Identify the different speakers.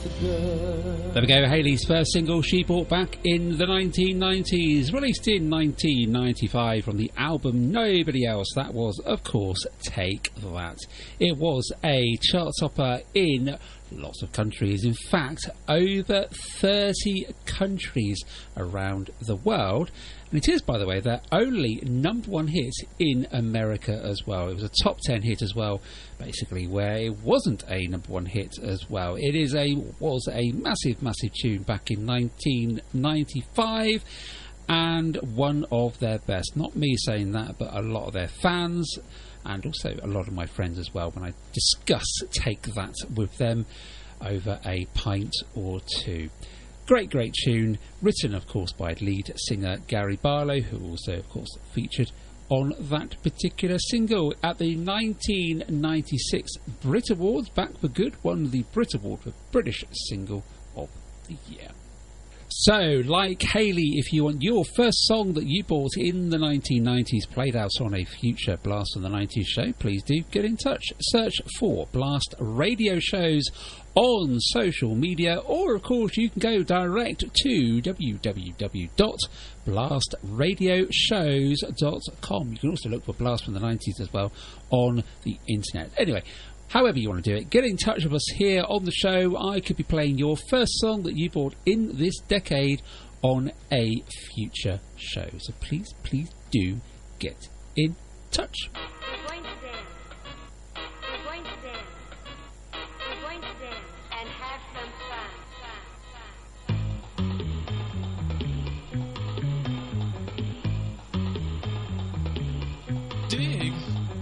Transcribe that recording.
Speaker 1: There we go, Hayley's first single she brought back in the 1990s, released in 1995 from the album Nobody Else. That was, of course, Take That. It was a chart topper in lots of countries, in fact, over 30 countries around the world. And it is, by the way, their only number one hit in America as well. It was a top 10 hit as well, basically, where it wasn't a number one hit as well. It was a massive, massive tune back in 1995 and one of their best. Not me saying that, but a lot of their fans and also a lot of my friends as well when I discuss Take That with them over a pint or two. Great, great tune, written, of course, by lead singer Gary Barlow, who also, of course, featured on that particular single at the 1996 Brit Awards. Back for Good won the Brit Award for British Single of the Year. So, like Hayley, if you want your first song that you bought in the 1990s played out on a future Blast on the 90s show, please do get in touch. Search for Blast Radio Shows on social media, or of course you can go direct to www.blastradioshows.com. You can also look for Blast from the 90s as well on the internet. Anyway, however you want to do it, get in touch with us here on the show. I could be playing your first song that you bought in this decade on a future show. So please, please do get in touch.